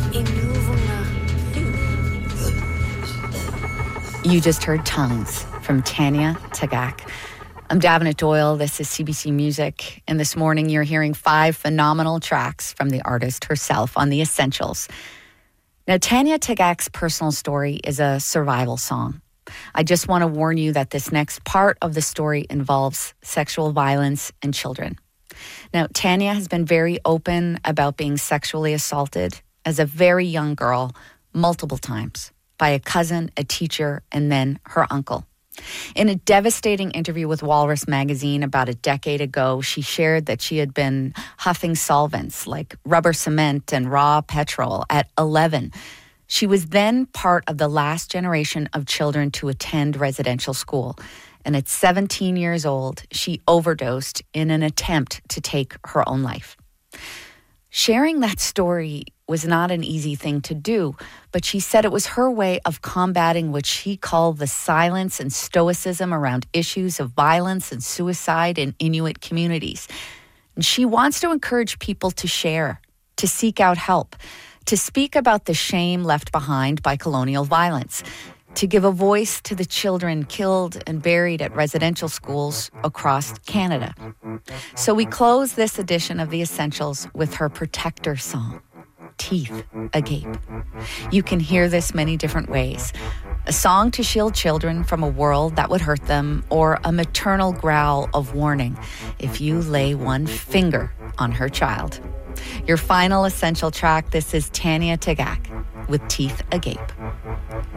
You just heard Tongues from Tanya Tagaq. I'm Davenant Doyle. This is CBC Music. And this morning you're hearing 5 phenomenal tracks from the artist herself on The Essentials. Now, Tanya Tagaq's personal story is a survival song. I just want to warn you that this next part of the story involves sexual violence and children. Now, Tanya has been very open about being sexually assaulted as a very young girl multiple times by a cousin, a teacher, and then her uncle. In a devastating interview with Walrus magazine about a decade ago, she shared that she had been huffing solvents like rubber cement and raw petrol at 11. She was then part of the last generation of children to attend residential school. And at 17 years old, she overdosed in an attempt to take her own life. Sharing that story was not an easy thing to do, but she said it was her way of combating what she called the silence and stoicism around issues of violence and suicide in Inuit communities. And she wants to encourage people to share, to seek out help, to speak about the shame left behind by colonial violence, to give a voice to the children killed and buried at residential schools across Canada. So we close this edition of The Essentials with her protector song, Teeth Agape. You can hear this many different ways. A song to shield children from a world that would hurt them, or a maternal growl of warning if you lay one finger on her child. Your final essential track, this is Tanya Tagaq with Teeth Agape.